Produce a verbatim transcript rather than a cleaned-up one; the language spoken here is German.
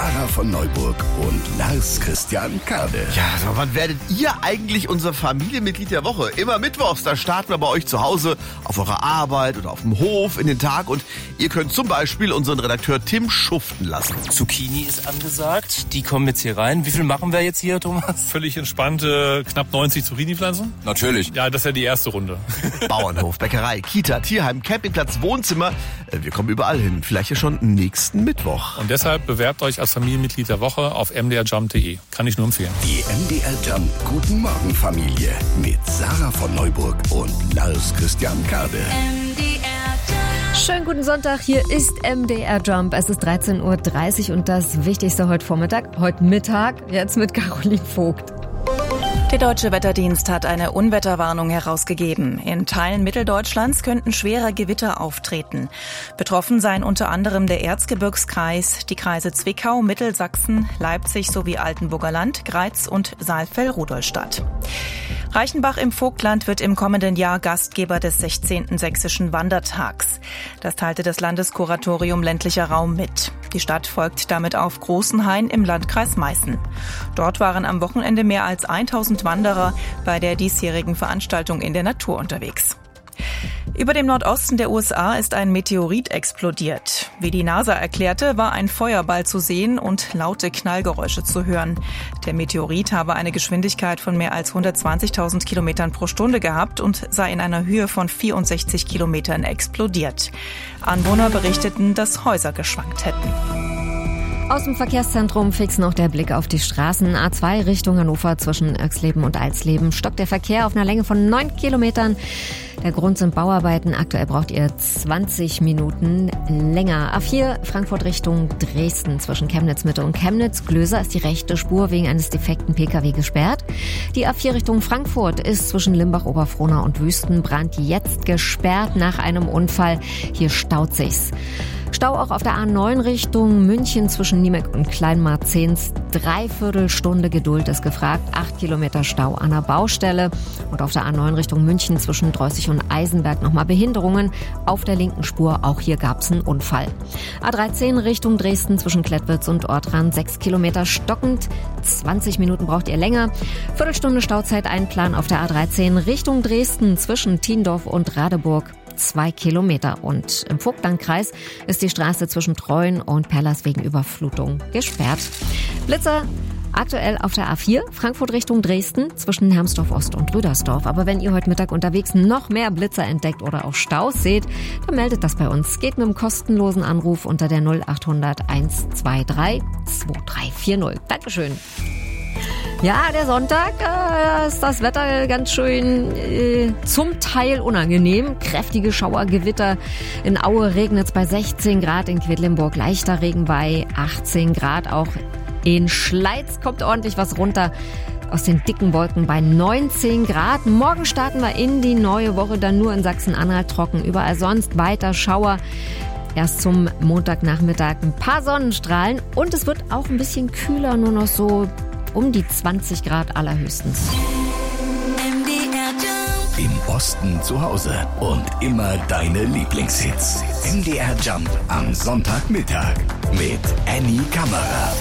Sarah von Neuburg und Lars Christian Kade. Ja, also wann werdet ihr eigentlich unser Familienmitglied der Woche? Immer mittwochs, da starten wir bei euch zu Hause, auf eurer Arbeit oder auf dem Hof in den Tag und ihr könnt zum Beispiel unseren Redakteur Tim schuften lassen. Zucchini ist angesagt, die kommen jetzt hier rein. Wie viel machen wir jetzt hier, Thomas? Völlig entspannte, knapp neunzig Zucchini-Pflanzen. Natürlich. Ja, das ist ja die erste Runde. Bauernhof, Bäckerei, Kita, Tierheim, Campingplatz, Wohnzimmer. Wir kommen überall hin. Vielleicht ja schon nächsten Mittwoch. Und deshalb bewerbt euch als Familienmitglied der Woche auf m d r jump punkt d e. Kann ich nur empfehlen. Die M D R Jump Guten Morgen Familie mit Sarah von Neuburg und Lars Christian Kade. Schönen guten Sonntag, hier ist M D R Jump. Es ist dreizehn Uhr dreißig und das Wichtigste heute Vormittag, heute Mittag, jetzt mit Caroline Vogt. Der Deutsche Wetterdienst hat eine Unwetterwarnung herausgegeben. In Teilen Mitteldeutschlands könnten schwere Gewitter auftreten. Betroffen seien unter anderem der Erzgebirgskreis, die Kreise Zwickau, Mittelsachsen, Leipzig sowie Altenburger Land, Greiz und Saalfeld-Rudolstadt. Reichenbach im Vogtland wird im kommenden Jahr Gastgeber des sechzehnten Sächsischen Wandertags. Das teilte das Landeskuratorium ländlicher Raum mit. Die Stadt folgt damit auf Großenhain im Landkreis Meißen. Dort waren am Wochenende mehr als tausend Wanderer bei der diesjährigen Veranstaltung in der Natur unterwegs. Über dem Nordosten der U S A ist ein Meteorit explodiert. Wie die NASA erklärte, war ein Feuerball zu sehen und laute Knallgeräusche zu hören. Der Meteorit habe eine Geschwindigkeit von mehr als hundertzwanzigtausend Kilometern pro Stunde gehabt und sei in einer Höhe von vierundsechzig Kilometern explodiert. Anwohner berichteten, dass Häuser geschwankt hätten. Aus dem Verkehrszentrum fix noch der Blick auf die Straßen. A zwei Richtung Hannover zwischen Irxleben und Alsleben stockt der Verkehr auf einer Länge von neun Kilometern. Der Grund sind Bauarbeiten. Aktuell braucht ihr zwanzig Minuten länger. A vier Frankfurt Richtung Dresden zwischen Chemnitz Mitte und Chemnitz Glöser ist die rechte Spur wegen eines defekten P K W gesperrt. Die A vier Richtung Frankfurt ist zwischen Limbach, Oberfrohna und Wüstenbrand jetzt gesperrt nach einem Unfall. Hier staut sich's. Stau auch auf der A neun Richtung München zwischen Niemek und Kleinmarzens. Dreiviertelstunde Geduld ist gefragt. Acht Kilometer Stau an der Baustelle. Und auf der A neun Richtung München zwischen Dreußig und Eisenberg nochmal Behinderungen. Auf der linken Spur, auch hier gab's einen Unfall. A dreizehn Richtung Dresden zwischen Klettwitz und Ortrand. Sechs Kilometer stockend. zwanzig Minuten braucht ihr länger. Viertelstunde Stauzeit einplanen auf der A dreizehn Richtung Dresden zwischen Tiendorf und Radeburg. Zwei Kilometer. Und im Vogtlandkreis ist die Straße zwischen Treuen und Perlers wegen Überflutung gesperrt. Blitzer aktuell auf der A vier, Frankfurt Richtung Dresden, zwischen Hermsdorf Ost und Rüdersdorf. Aber wenn ihr heute Mittag unterwegs noch mehr Blitzer entdeckt oder auch Staus seht, dann meldet das bei uns. Geht mit einem kostenlosen Anruf unter der null acht hundert eins zwei drei zwei drei vier null. Dankeschön. Ja, der Sonntag äh, ist das Wetter ganz schön äh, zum Teil unangenehm. Kräftige Schauergewitter. In Aue regnet es bei sechzehn Grad, in Quedlinburg leichter Regen bei achtzehn Grad. Auch in Schleiz kommt ordentlich was runter. Aus den dicken Wolken bei neunzehn Grad. Morgen starten wir in die neue Woche, dann nur in Sachsen-Anhalt trocken. Überall sonst weiter Schauer. Erst zum Montagnachmittag ein paar Sonnenstrahlen. Und es wird auch ein bisschen kühler, nur noch so um die zwanzig Grad allerhöchstens. Im Osten zu Hause und immer deine Lieblingshits. M D R Jump am Sonntagmittag mit Annie Kammerer.